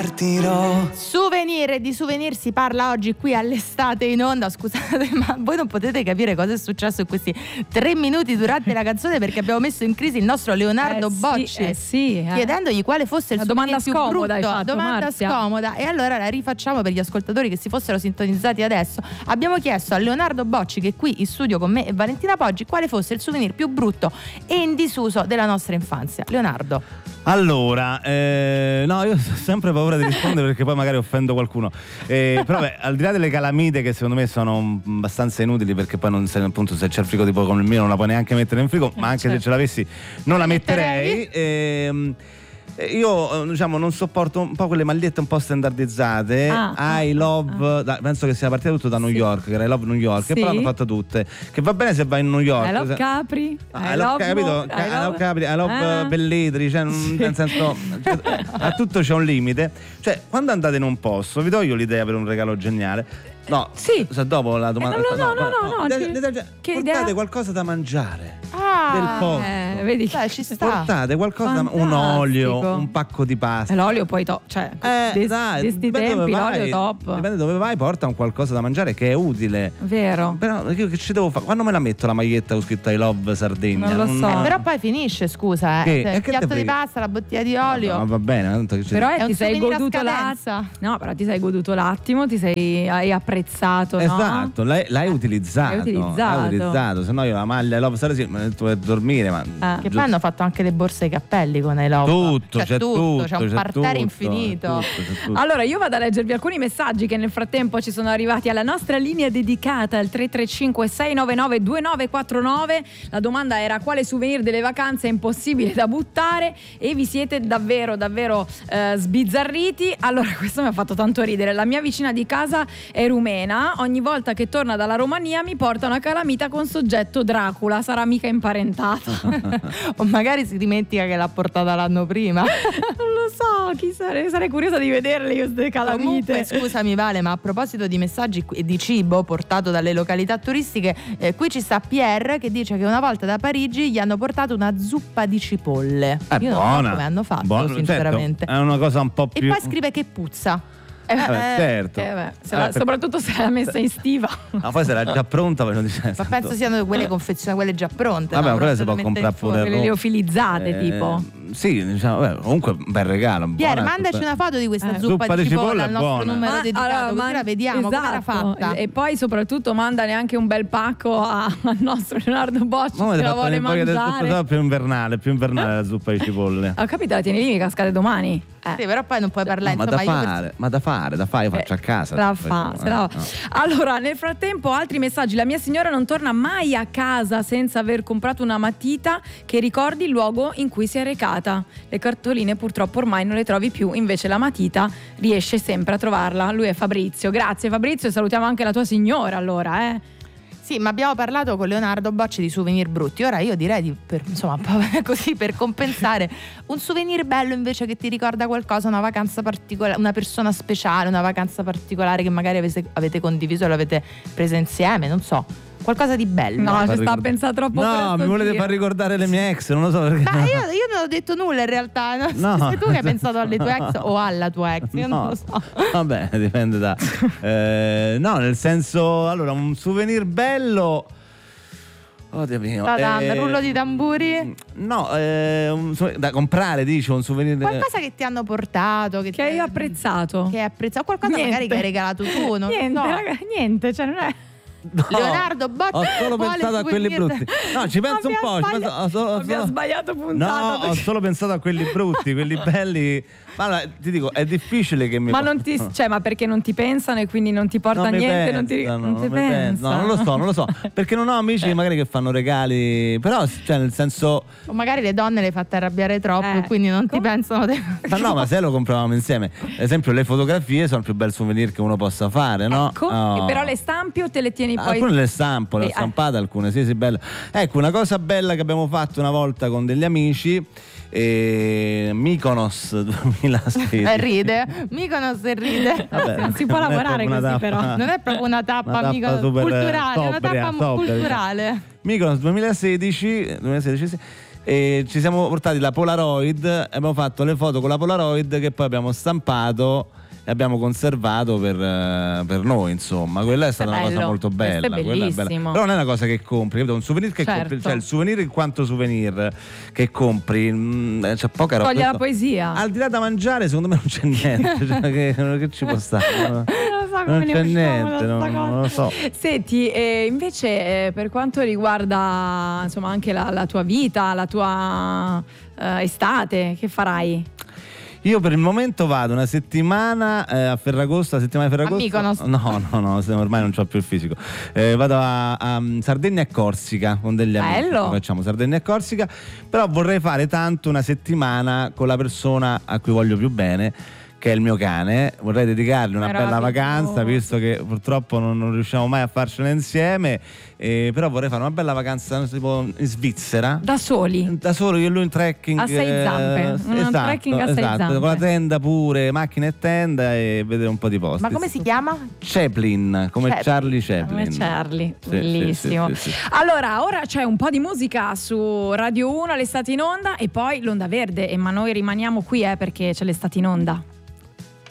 partirò. Souvenir, e di souvenir si parla oggi qui all'Estate in onda. Scusate, ma voi non potete capire cosa è successo in questi 3 minuti durante la canzone, perché abbiamo messo in crisi il nostro Leonardo Bocci, chiedendogli quale fosse il souvenir più scomoda, brutto. fatto, Domanda Marzia. scomoda. E allora la rifacciamo per gli ascoltatori che si fossero sintonizzati adesso. Abbiamo chiesto a Leonardo Bocci, che è qui in studio con me e Valentina Poggi, quale fosse il souvenir più brutto e in disuso della nostra infanzia. Leonardo. Allora, no, io ho sempre paura di rispondere perché poi magari offendo qualcuno. Però beh, al di là delle calamite, che secondo me sono abbastanza inutili, perché poi non, appunto, se c'è il frigo tipo come il mio non la puoi neanche mettere in frigo, ma anche se ce l'avessi non la metterei. Io diciamo non sopporto un po' quelle magliette un po' standardizzate. I love penso che sia partita tutto da New York, che era I love New York, sì. e poi l'hanno fatta tutte, che va bene se vai in New York. I love Capri, I love capito? I love Capri, I love Belletri, cioè, nel senso, a tutto c'è un limite. Cioè, quando andate in un posto, vi do io l'idea per un regalo geniale. No, sì. Se dopo la domanda. No. Che portate idea? qualcosa da mangiare del posto. Vedi, ci sta. Portate qualcosa, un olio, un pacco di pasta. L'olio poi cioè questi tempi l'olio top. Dipende dove vai, porta un qualcosa da mangiare che è utile. Vero. Però io che ci devo fare? Quando me la metto la maglietta con scritto I love Sardegna? Non lo so. Però poi finisce, scusa, il piatto di pasta, la bottiglia di olio. No, va bene, tanto che però è ti un sei souvenir a goduto scadenza. No, però ti sei goduto l'attimo, hai apprezzato, esatto, no? l'hai utilizzato. L'hai utilizzato. Se no io la maglia I love Sardegna me la metto per dormire, ma che poi hanno fatto anche le borse ai cappelli con I love. Tutto, c'è un parterre tutto, infinito. c'è tutto. Allora io vado a leggervi alcuni messaggi che nel frattempo ci sono arrivati alla nostra linea dedicata al 335 699 2949. La domanda era: quale souvenir delle vacanze è impossibile da buttare? E vi siete davvero sbizzarriti. Allora, questo mi ha fatto tanto ridere. La mia vicina di casa è rumena, ogni volta che torna dalla Romania mi porta una calamita con soggetto Dracula. Sarà mica imparentato? O magari si dimentica che l'ha portata l'anno prima. Non lo so, chi sarei curiosa di vederle io queste calamite. Comunque, scusami Vale, ma a proposito di messaggi e di cibo portato dalle località turistiche, qui ci sta Pierre che dice che una volta da Parigi gli hanno portato una zuppa di cipolle. Io non so come hanno fatto, sinceramente. Certo, è una cosa un po' più. E poi scrive che puzza. Certo. Soprattutto se l'ha messa in stiva. Ma poi se era già pronta, ma penso siano quelle confezionate, quelle già pronte. Vabbè, no? quelle si può comprare pure. Quelle liofilizzate tipo. Sì, diciamo, comunque un bel regalo. Pierre, mandaci una foto di questa zuppa di cipolla al nostro numero dedicato, così la vediamo come era fatta. E poi soprattutto mandane anche un bel pacco al nostro Leonardo Bocci che la vuole mangiare. Più invernale la zuppa di cipolle. Ho capito, la tieni lì, mi cascate domani. Sì, però poi non puoi parlare, no, ma da fare, io faccio a casa. Allora, nel frattempo altri messaggi. La mia signora non torna mai a casa senza aver comprato una matita che ricordi il luogo in cui si è recata. Le cartoline purtroppo ormai non le trovi più, invece la matita riesce sempre a trovarla. Lui è Fabrizio. Grazie Fabrizio, e salutiamo anche la tua signora allora, Sì, ma abbiamo parlato con Leonardo Bocci di souvenir brutti. Ora io direi per compensare un souvenir bello invece che ti ricorda qualcosa, una vacanza particolare, una persona speciale, una vacanza particolare che magari avete condiviso e l'avete presa insieme, non so. Qualcosa di bello. No, ci sta a pensare troppo. No, mi volete far ricordare le mie ex, non lo so perché. Ma io non ho detto nulla in realtà. No. Sei tu che hai pensato alle tue ex o alla tua ex? Io non lo so. Vabbè, dipende da. No, nel senso, allora, un souvenir bello. Oddio mio. Rullo di tamburi? No, da comprare, dici, un souvenir. Qualcosa che ti hanno portato, che hai apprezzato. Che hai apprezzato. Qualcosa magari che hai regalato tu, non niente, so. Raga, niente, cioè non è. No, Leonardo Bocci ho solo pensato a quelli brutti. No, ci penso un po'. Abbiamo sbagliato puntata. No, ho solo pensato a quelli brutti, quelli belli. Ma allora, ti dico, è difficile che mi. Ma non ti, cioè, ma perché non ti pensano e quindi non ti porta niente? Non ti pensa. No, non lo so. Perché non ho amici magari che fanno regali. Però, cioè, nel senso. O magari le donne le fate arrabbiare troppo e quindi non ti pensano. Ma no, ma se lo compravamo insieme. Ad esempio, le fotografie sono il più bel souvenir che uno possa fare, no? Ecco, però le stampi o te le tieni poi? Alcune le stampo, le ho stampate, alcune sì, belle. Ecco, una cosa bella che abbiamo fatto una volta con degli amici. Mykonos 2016. Ride Mykonos e ride. Vabbè, non si può lavorare così tappa, però non è proprio una tappa culturale, è una tappa culturale. Mykonos 2016 sì. E ci siamo portati la Polaroid, abbiamo fatto le foto con la Polaroid che poi abbiamo stampato e abbiamo conservato per noi, insomma. Quella è stata una cosa molto bella. Quella è bellissimo. Però non è una cosa che compri, capito? Un souvenir che Certo. compri, cioè il souvenir in quanto souvenir che compri, c'è poca roba. Toglie la poesia. Al di là da mangiare, secondo me non c'è niente. Cioè, che ci può stare? Non c'è niente, non lo so. Senti, invece per quanto riguarda insomma anche la tua vita, la tua estate, che farai? Io per il momento vado una settimana a Ferragosto, la settimana di Ferragosto. A Mykonos. No, ormai non c'ho più il fisico. Vado a Sardegna e Corsica con degli amici. Bello. Facciamo Sardegna e Corsica, però vorrei fare tanto una settimana con la persona a cui voglio più bene, che è il mio cane. Vorrei dedicargli una bella vacanza, visto che purtroppo non riusciamo mai a farcela insieme, però vorrei fare una bella vacanza tipo in Svizzera. Da soli? Da solo, io e lui in trekking. A 6 zampe. Un trekking a 6 zampe. Con la tenda pure, macchina e tenda, e vedere un po' di posti. Ma come si chiama? Chaplin, come Charlie Chaplin. Come Charlie, Sì, bellissimo. sì. Allora, ora c'è un po' di musica su Radio 1, l'estate in onda, e poi l'onda verde, ma noi rimaniamo qui perché c'è l'estate in onda.